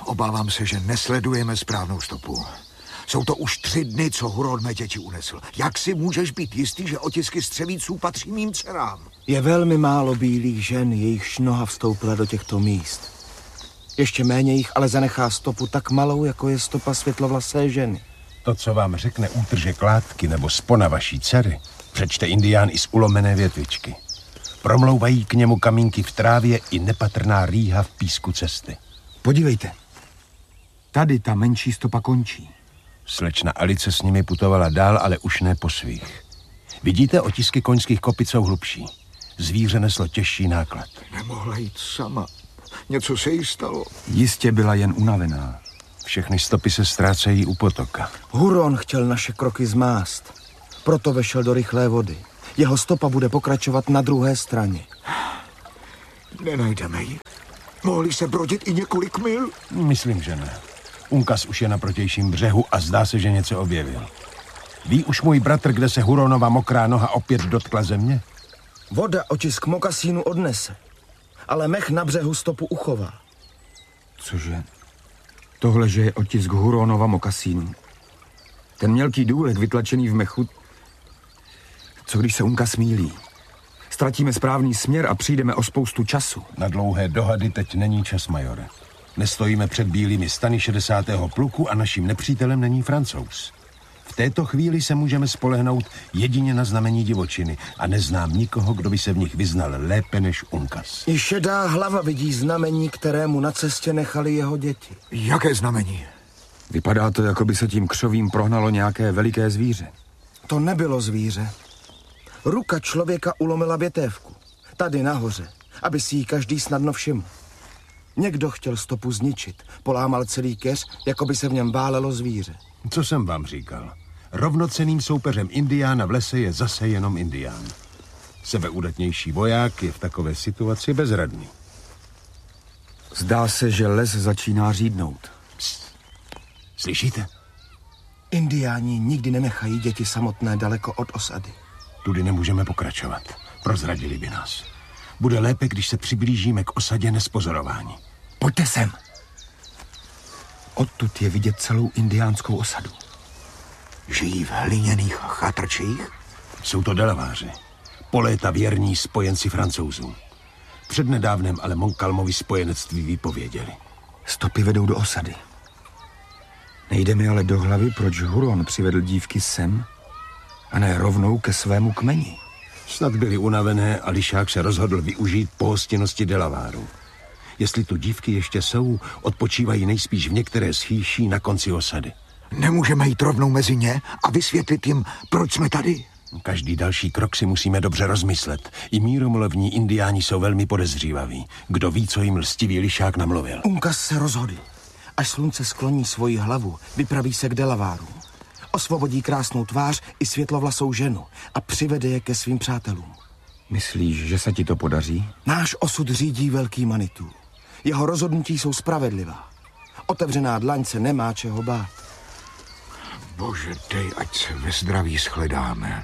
Obávám se, že nesledujeme správnou stopu. Jsou to už 3 dny, co Huron mé děti unesl. Jak si můžeš být jistý, že otisky střevíců patří mým dcerám? Je velmi málo bílých žen, jejichž noha vstoupila do těchto míst. Ještě méně jich ale zanechá stopu tak malou, jako je stopa světlovlasé ženy. To, co vám řekne útržek látky nebo spona vaší dcery, přečte indián i z ulomené větvičky. Promlouvají k němu kamínky v trávě i nepatrná rýha v písku cesty. Podívejte. Tady ta menší stopa končí. Slečna Alice s nimi putovala dál, ale už ne po svých. Vidíte, otisky koňských kopic jsou hlubší. Zvíře neslo těžší náklad. Nemohla jít sama. Něco se jí stalo. Jistě byla jen unavená. Všechny stopy se ztrácejí u potoka. Huron chtěl naše kroky zmást. Proto vešel do rychlé vody. Jeho stopa bude pokračovat na druhé straně. Nenajdeme ji. Mohli se brodit i několik mil? Myslím, že ne. Uncas už je na protějším břehu a zdá se, že něco objevil. Ví už můj bratr, kde se Huronova mokrá noha opět dotkla země? Voda otisk mokasínu odnese, ale mech na břehu stopu uchová. Cože? Tohle, že je otisk Huronova mokasínu. Ten mělký důlek vytlačený v mechu. Co když se Uncas mýlí? Ztratíme správný směr a přijdeme o spoustu času. Na dlouhé dohady teď není čas, majore. Nestojíme před bílými stany 60. pluku a naším nepřítelem není Francouz. V této chvíli se můžeme spolehnout jedině na znamení divočiny a neznám nikoho, kdo by se v nich vyznal lépe než Uncas. I šedá hlava vidí znamení, kterému na cestě nechali jeho děti. Jaké znamení? Vypadá to, jako by se tím křovím prohnalo nějaké veliké zvíře. To nebylo zvíře. Ruka člověka ulomila větévku. Tady nahoře, aby si ji každý snadno všiml. Někdo chtěl stopu zničit. Polámal celý keř, jako by se v něm válelo zvíře. Co jsem vám říkal? Rovnocenným soupeřem indiána v lese je zase jenom indián. Sebeudatnější voják je v takové situaci bezradný. Zdá se, že les začíná řídnout. Psst. Slyšíte? Indiáni nikdy nenechají děti samotné daleko od osady. Tudy nemůžeme pokračovat. Prozradili by nás. Bude lépe, když se přiblížíme k osadě nezpozorování. Pojďte sem. Odtud je vidět celou indiánskou osadu. Žijí v hliněných chatrčích? Jsou to Delaváři. Po léta věrní spojenci Francouzů. Přednedávnem ale Montcalmovi spojenectví vypověděli. Stopy vedou do osady. Nejde mi ale do hlavy, proč Huron přivedl dívky sem a ne rovnou ke svému kmeni. Snad byly unavené a lišák se rozhodl využít pohostinnosti Delaváru. Jestli tu dívky ještě jsou, odpočívají nejspíš v některé z chýší na konci osady. Nemůžeme jít rovnou mezi ně a vysvětlit jim, proč jsme tady? Každý další krok si musíme dobře rozmyslet. I míromilovní indiáni jsou velmi podezřívaví. Kdo ví, co jim lstivý lišák namluvil. Uncas se rozhodl. Až slunce skloní svoji hlavu, vypraví se k Delaváru. Osvobodí krásnou tvář i světlovlasou ženu a přivede je ke svým přátelům. Myslíš, že se ti to podaří? Náš osud řídí velký Manitou. Jeho rozhodnutí jsou spravedlivá. Otevřená dlaň se nemá čeho bát. Bože, dej, ať se ve zdraví shledáme.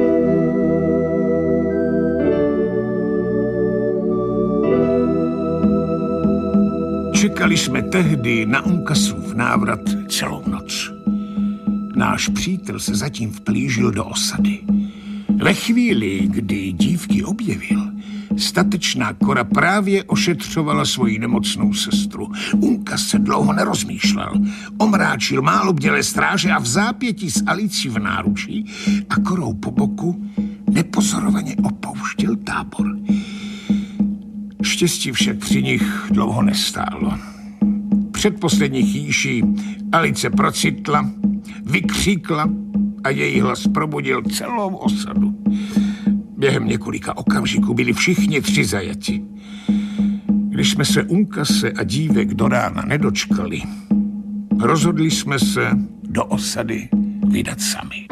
Čekali jsme tehdy na Uncasův návrat celou noc. Náš přítel se zatím vplížil do osady. Ve chvíli, kdy dívky objevil, statečná Kora právě ošetřovala svoji nemocnou sestru. Uncas se dlouho nerozmýšlel. Omráčil málo bdělé stráže a v zápětí s Alicí v náručí a Korou po boku nepozorovaně opouštěl tábor. Štěstí však při nich dlouho nestálo. Předposlední chýší Alice procitla, vykříkla a její hlas probudil celou osadu. Během několika okamžiků byli všichni 3 zajati. Když jsme se Uncase a dívek do rána nedočkali, rozhodli jsme se do osady vydat sami.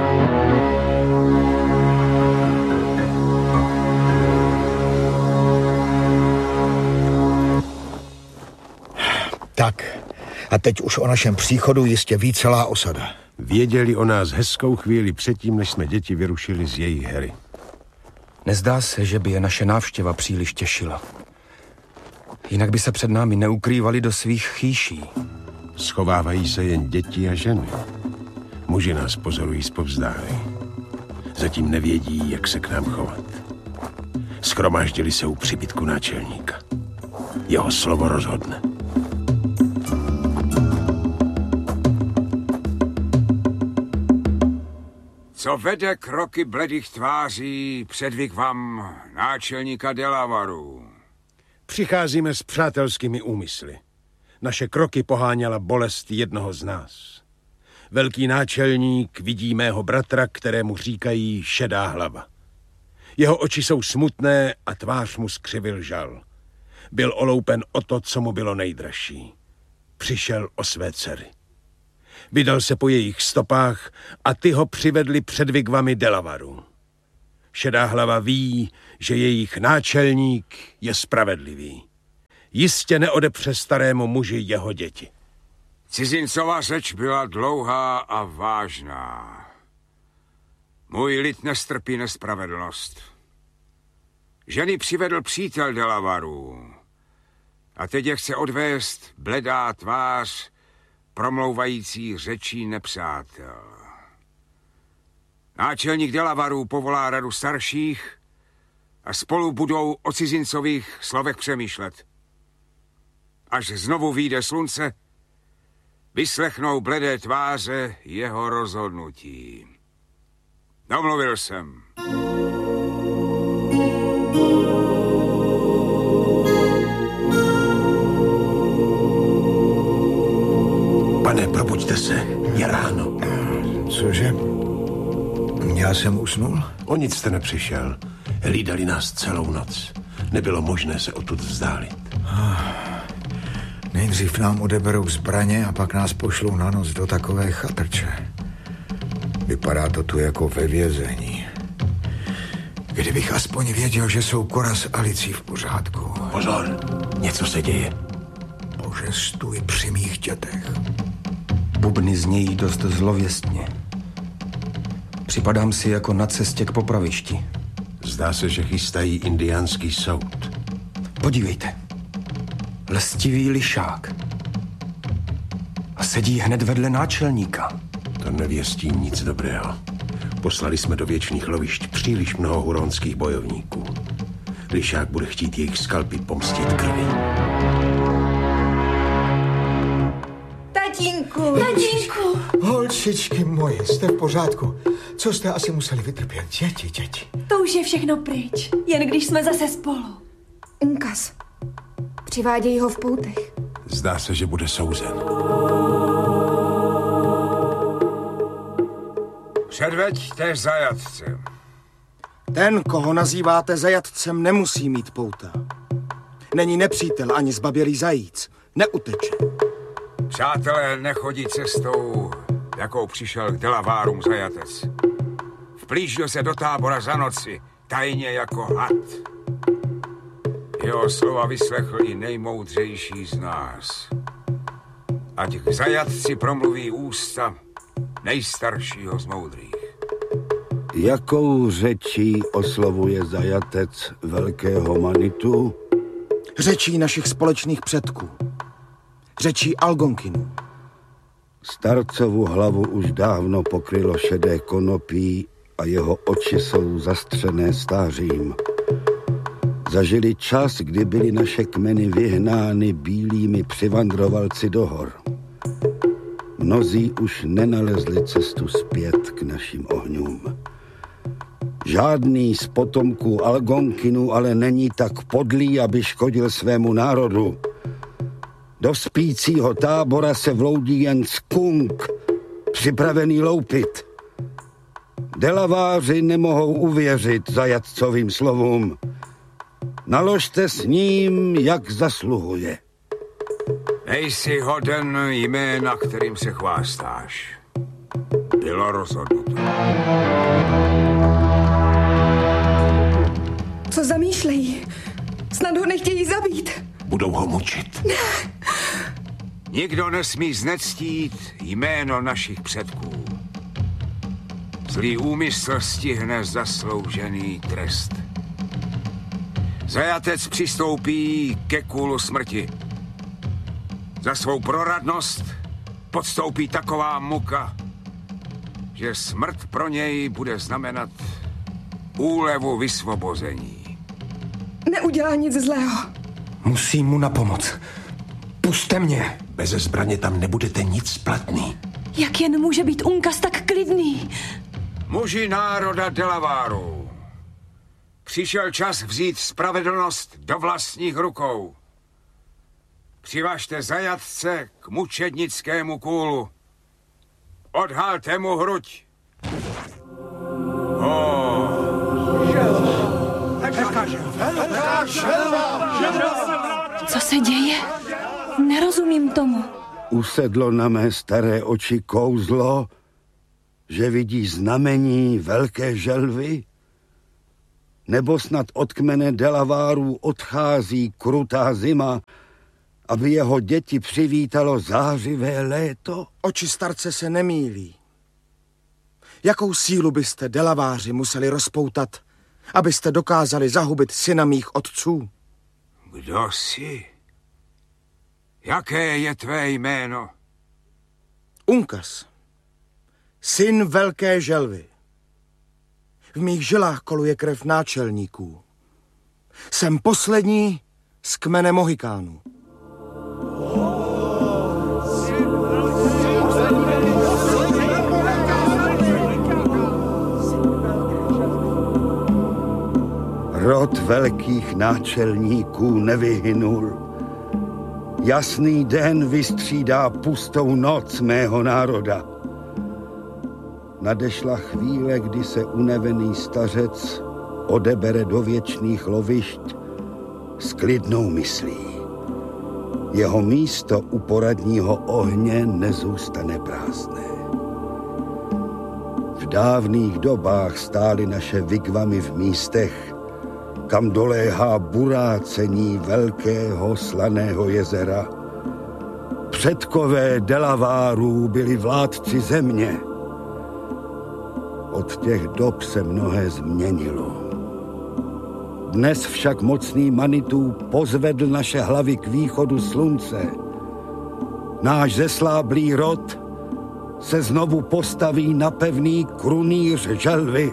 Tak, a teď už o našem příchodu jistě ví celá osada. Věděli o nás hezkou chvíli předtím, než jsme děti vyrušili z jejich hery. Nezdá se, že by je naše návštěva příliš těšila. Jinak by se před námi neukrývali do svých chýší. Schovávají se jen děti a ženy. Muži nás pozorují zpovzdálí. Zatím nevědí, jak se k nám chovat. Shromáždili se u příbytku náčelníka. Jeho slovo rozhodne. Co vede kroky bledých tváří předvyk vám náčelníka Delavaru? Přicházíme s přátelskými úmysly. Naše kroky poháněla bolest jednoho z nás. Velký náčelník vidí mého bratra, kterému říkají Šedá hlava. Jeho oči jsou smutné a tvář mu skřivil žal. Byl oloupen o to, co mu bylo nejdražší. Přišel o své dcery. Vydal se po jejich stopách a ty ho přivedli před vigvamy Delavaru. Šedá hlava ví, že jejich náčelník je spravedlivý. Jistě neodepře starému muži jeho děti. Cizincová řeč byla dlouhá a vážná. Můj lid nestrpí nespravedlnost. Ženy přivedl přítel Delavaru a teď je chce odvést bledá tvář promlouvající řečí nepřátel. Náčelník Delavaru povolá radu starších a spolu budou o cizincových slovech přemýšlet. Až znovu vyjde slunce, vyslechnou bledé tváře jeho rozhodnutí. Domluvil jsem. Pane, probuďte se, je ráno. Cože? Já jsem usnul? O nic jste nepřišel. Hlídali nás celou noc. Nebylo možné se odtud vzdálit. Nejdřív nám odeberou zbraně a pak nás pošlou na noc do takové chatrče. Vypadá to tu jako ve vězení. Kdybych aspoň věděl, že jsou Kora s Alicí v pořádku. Pozor, něco se děje. Bože, stůj při mých dětech. Bubny znějí dost zlověstně. Připadám si jako na cestě k popravišti. Zdá se, že chystají indiánský soud. Podívejte. Lstivý lišák. A sedí hned vedle náčelníka. To nevěstí nic dobrého. Poslali jsme do věčných lovišť příliš mnoho huronských bojovníků. Lišák bude chtít jejich skalpy pomstit krví. Tatínku! Tatínku! Holčičky moje, jste v pořádku. Co jste asi museli vytrpět? Děti. To už je všechno pryč. Jen když jsme zase spolu. Unkas. Přivádějí ho v poutech. Zdá se, že bude souzen. Předveďte zajatce. Ten, koho nazýváte zajatcem, nemusí mít pouta. Není nepřítel ani zbabělý zajíc. Neuteče. Přátelé nechodí cestou, jakou přišel k Delavarům zajatec. Vplížil se do tábora za noci, tajně jako had. Jeho slova vyslechl i nejmoudřejší z nás. Ať k zajatci promluví ústa nejstaršího z moudrých. Jakou řečí oslovuje zajatec velkého Manitu? Řečí našich společných předků. Řečí Algonkinu. Starcovu hlavu už dávno pokrylo šedé konopí a jeho oči jsou zastřené stářím. Zažili čas, kdy byly naše kmeny vyhnány bílými přivandrovalci do hor. Mnozí už nenalezli cestu zpět k našim ohňům. Žádný z potomků Algonkinu ale není tak podlý, aby škodil svému národu. Do spícího tábora se vloudí jen skunk, připravený loupit. Delaváři nemohou uvěřit zajatcovým slovům. Naložte s ním, jak zasluhuje. Nejsi hoden jména, kterým se chvástáš. Bylo rozhodnuto. Co zamýšlejí? Snad ho nechtějí zabít. Budou ho mučit. Nikdo nesmí znectít jméno našich předků. Zlý úmysl stihne zasloužený trest. Zajatec přistoupí ke kůlu smrti. Za svou proradnost podstoupí taková muka, že smrt pro něj bude znamenat úlevu vysvobození. Neudělá nic zlého. Musím mu napomoct. Puste mě. Beze zbraně tam nebudete nic platný. Jak jen může být Uncas tak klidný? Muži národa Delaváru, přišel čas vzít spravedlnost do vlastních rukou. Přivažte zajatce k mučednickému kůlu. Odhalte mu hruď. Co se děje? Nerozumím tomu. Usedlo na mé staré oči kouzlo, že vidí znamení velké želvy? Nebo snad od kmene Delavárů odchází krutá zima, aby jeho děti přivítalo zářivé léto? Oči starce se nemýlí. Jakou sílu byste, Delaváři, museli rozpoutat, abyste dokázali zahubit syna mých otců? Kdo jsi? Jaké je tvé jméno? Uncas, syn velké želvy. V mých žilách koluje krev náčelníků. Jsem poslední z kmene Mohikánů. Rod velkých náčelníků nevyhynul. Jasný den vystřídá pustou noc mého národa. Nadešla chvíle, kdy se unavený stařec odebere do věčných lovišť s klidnou myslí. Jeho místo u poradního ohně nezůstane prázdné. V dávných dobách stály naše vigvamy v místech, kam doléhá burácení velkého slaného jezera. Předkové Delavárů byli vládci země. Od těch dob se mnohé změnilo. Dnes však mocný Manitou pozvedl naše hlavy k východu slunce. Náš zesláblý rod se znovu postaví na pevný krunýř želvy.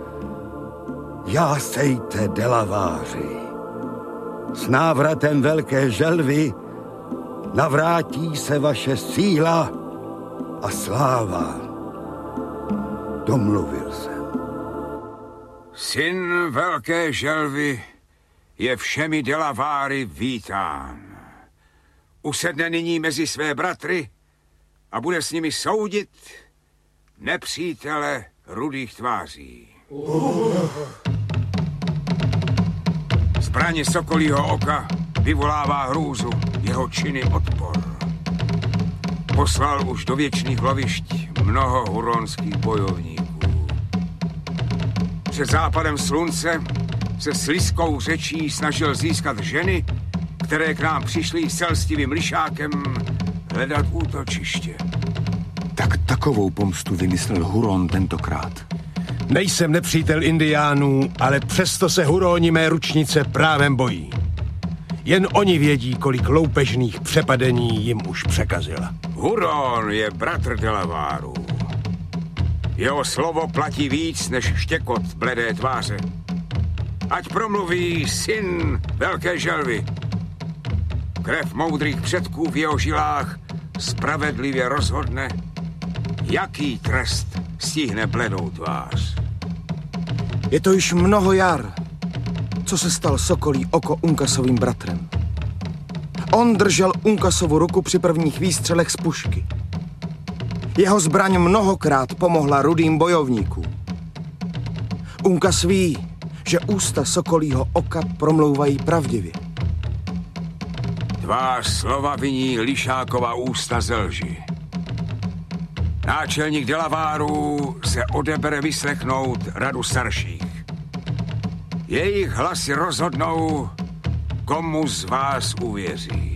Jásejte, Delaváři. S návratem velké želvy navrátí se vaše síla a sláva. Domluvil jsem. Syn velké želvy je všemi Delaváry vítán. Usedne nyní mezi své bratry a bude s nimi soudit nepřítele rudých tváří. Zbraně sokolího oka vyvolává hrůzu, jeho činy odpor. Poslal už do věčných lovišť mnoho huronských bojovníků. Před západem slunce se slizkou řečí snažil získat ženy, které k nám přišly s elstivým lišákem hledat útočiště. Tak takovou pomstu vymyslel Huron tentokrát. Nejsem nepřítel indiánů, ale přesto se Huroni mé ručnice právem bojí. Jen oni vědí, kolik loupežných přepadení jim už překazila. Huron je bratr Delaváru. Jeho slovo platí víc než štěkot bledé tváře. Ať promluví syn velké želvy. Krev moudrých předků v jeho žilách spravedlivě rozhodne, jaký trest stihne bledou tvář. Je to již mnoho jar, co se stal sokolí oko Uncasovým bratrem. On držel Uncasovu ruku při prvních výstřelech z pušky. Jeho zbraň mnohokrát pomohla rudým bojovníkům. Uncas ví, že ústa sokolího oka promlouvají pravdivě. Tvá slova viní lišáková ústa ze lži. Náčelník Delaváru se odebere vyslechnout radu starších. Jejich hlasy rozhodnou, komu z vás uvěří.